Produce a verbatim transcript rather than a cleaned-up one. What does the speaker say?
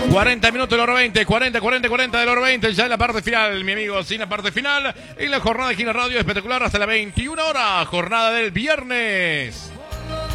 cuarenta minutos del Oro veinte, cuarenta, cuarenta, cuarenta del Oro veinte, ya en la parte final, mi amigo, sin la parte final, en la jornada de Gina Radio espectacular hasta las veintiuna horas, jornada del viernes.